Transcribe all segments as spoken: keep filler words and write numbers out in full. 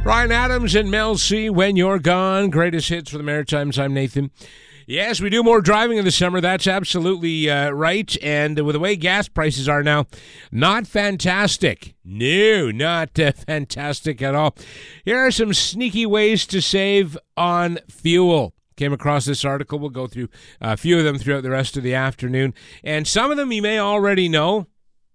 Brian Adams and Mel C, When You're Gone. Greatest hits for the Maritimes. I'm Nathan. Yes, we do more driving in the summer. That's absolutely uh, right. And with the way gas prices are now, not fantastic. No, not uh, fantastic at all. Here are some sneaky ways to save on fuel. Came across this article. We'll go through a few of them throughout the rest of the afternoon. And some of them you may already know,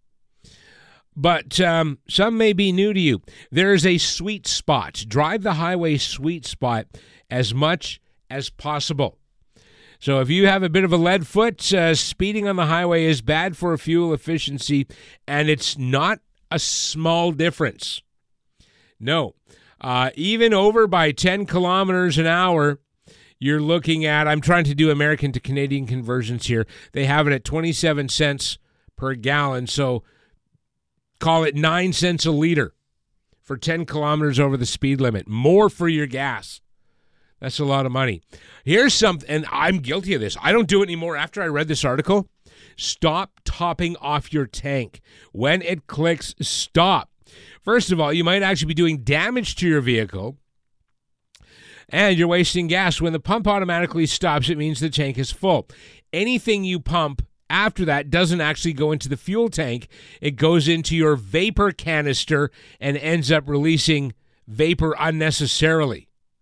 but um, some may be new to you. There is a sweet spot. Drive the highway sweet spot as much as possible. So if you have a bit of a lead foot, uh, speeding on the highway is bad for fuel efficiency, and it's not a small difference. No. Uh, even over by ten kilometers an hour, you're looking at, I'm trying to do American to Canadian conversions here. They have it at twenty-seven cents per gallon, so call it nine cents a liter for ten kilometers over the speed limit. More for your gas. That's a lot of money. Here's something, and I'm guilty of this. I don't do it anymore after I read this article. Stop topping off your tank. When it clicks, stop. First of all, you might actually be doing damage to your vehicle, and you're wasting gas. When the pump automatically stops, it means the tank is full. Anything you pump after that doesn't actually go into the fuel tank. It goes into your vapor canister and ends up releasing vapor unnecessarily.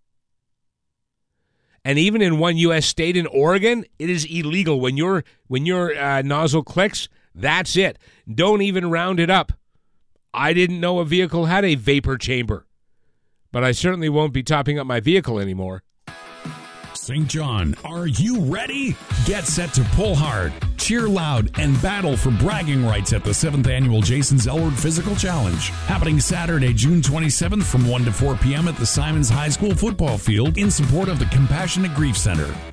And even in one U S state in Oregon, it is illegal. When your when your uh, nozzle clicks, that's it. Don't even round it up. I didn't know a vehicle had a vapor chamber, but I certainly won't be topping up my vehicle anymore. Saint John, are you ready? Get set to pull hard, cheer loud, and battle for bragging rights at the seventh Annual Jason Zellward Physical Challenge. Happening Saturday, June twenty-seventh from one to four p.m. at the Simons High School football field in support of the Compassionate Grief Center.